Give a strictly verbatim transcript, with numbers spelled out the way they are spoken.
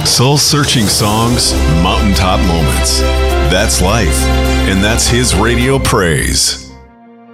Soul-searching songs, mountaintop moments. That's life, and that's his radio praise.